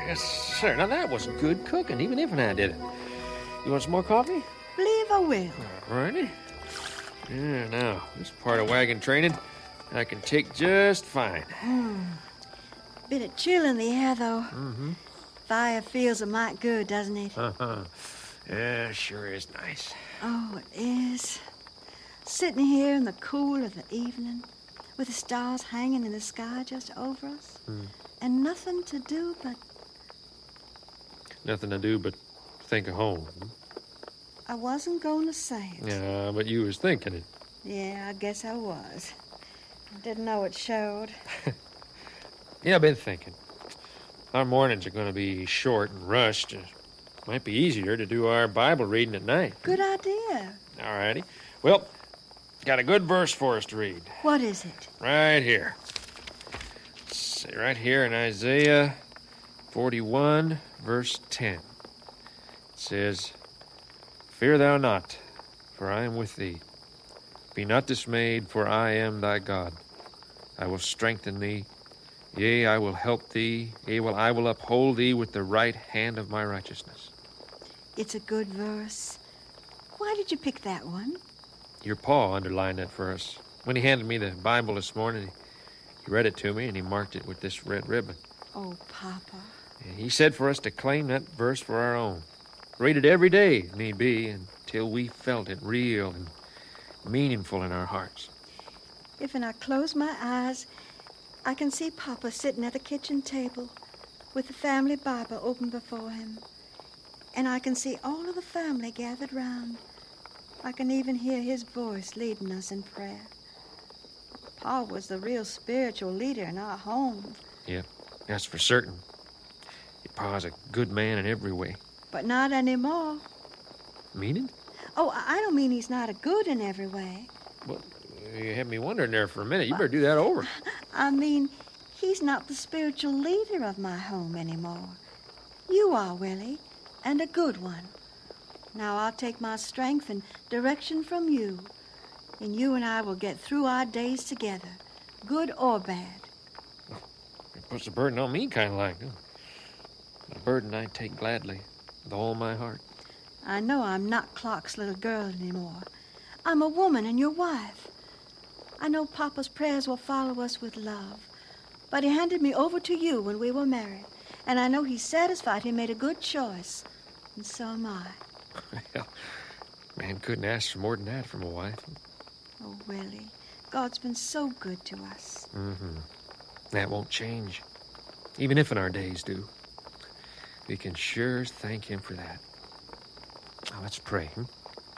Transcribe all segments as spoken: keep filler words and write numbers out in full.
Yes, sir. Now, that was good cooking, even if I did it. You want some more coffee? Believe I will. All righty. Yeah, now, this part of wagon training I can take just fine. Mm. Bit of chill in the air, though. Mm-hmm. Fire feels a mite good, doesn't it? Uh-huh. Yeah, sure is nice. Oh, it is. Sitting here in the cool of the evening, with the stars hanging in the sky just over us, Mm. and nothing to do but... Nothing to do but think of home. I wasn't going to say it. Yeah, but you was thinking it. Yeah, I guess I was. I didn't know it showed. Yeah, I've been thinking. Our mornings are going to be short and rushed. It might be easier to do our Bible reading at night. Good idea. All righty. Well, got a good verse for us to read. What is it? Right here. Let's see, right here in Isaiah forty-one, verse ten. It says, "Fear thou not, for I am with thee. Be not dismayed, for I am thy God. I will strengthen thee. Yea, I will help thee. Yea, will I will uphold thee with the right hand of my righteousness." It's a good verse. Why did you pick that one? Your pa underlined that for us. When he handed me the Bible this morning, he read it to me, and he marked it with this red ribbon. Oh, Papa. And he said for us to claim that verse for our own. Read it every day, if need be, until we felt it real and meaningful in our hearts. If when I close my eyes, I can see Papa sitting at the kitchen table with the family Bible open before him. And I can see all of the family gathered round. I can even hear his voice leading us in prayer. Pa was the real spiritual leader in our home. Yep, that's for certain. Your pa's a good man in every way. But not anymore. Meaning? Oh, I don't mean he's not a good in every way. Well, you had me wondering there for a minute. You better do that over. I mean, he's not the spiritual leader of my home anymore. You are, Willie, and a good one. Now I'll take my strength and direction from you, and you and I will get through our days together, good or bad. It puts a burden on me, kind of like. A burden I take gladly, with all my heart. I know I'm not Clark's little girl anymore. I'm a woman and your wife. I know Papa's prayers will follow us with love, but he handed me over to you when we were married, and I know he's satisfied he made a good choice, and so am I. Well, man couldn't ask for more than that from a wife. Oh, Willie, God's been so good to us. Mm-hmm. That won't change, even if in our days do. We can sure thank him for that. Now, let's pray. Hmm?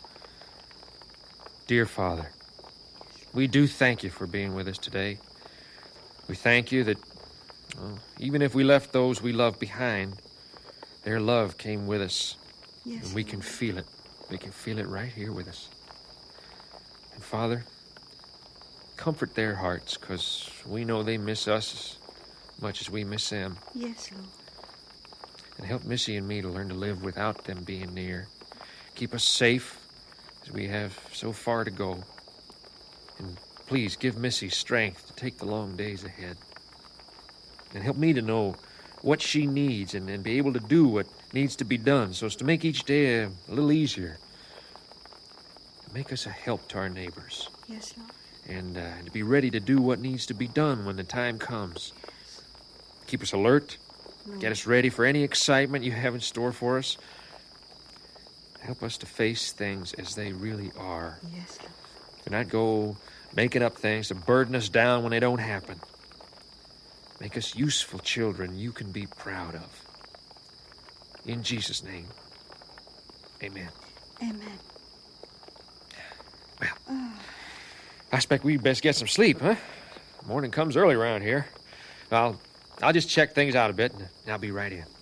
Dear Father, we do thank you for being with us today. We thank you that, well, even if we left those we love behind, their love came with us. Yes, and we can feel it. We can feel it right here with us. And Father, comfort their hearts, because we know they miss us as much as we miss them. Yes, Lord. And help Missy and me to learn to live without them being near. Keep us safe as we have so far to go. And please give Missy strength to take the long days ahead. And help me to know what she needs and, and be able to do what needs to be done so as to make each day a, a little easier. To make us a help to our neighbors. Yes, Lord. And uh, to be ready to do what needs to be done when the time comes. Keep us alert. Lord. Get us ready for any excitement you have in store for us. Help us to face things as they really are. Yes, Lord. Do not go making up things to burden us down when they don't happen. Make us useful children you can be proud of. In Jesus' name, amen. Amen. Well, Oh. I expect we'd best get some sleep, huh? Morning comes early around here. I'll, I'll just check things out a bit, and I'll be right in.